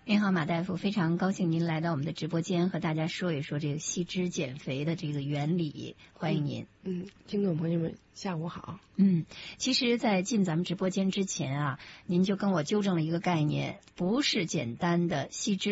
您好，马大夫，非常高兴您来到我们的直播间，和大家说一说这个细脂减肥的这个原理。欢迎您。 听众朋友们，下午好。 其实，在进咱们直播间之前啊，您就跟我纠正了一个概念，不是简单的细脂